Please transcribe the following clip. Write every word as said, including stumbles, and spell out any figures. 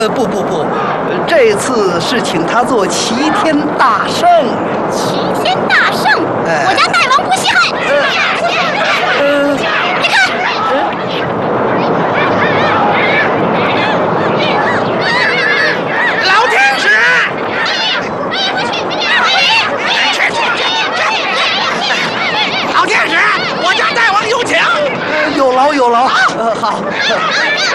呃，不不不，这次是请他做齐天大圣。 齐天大圣， 哎、 我家大王不稀罕。 呃，呃你看， 老天使！老天使，我家大王有请。 有劳有劳。呃，好。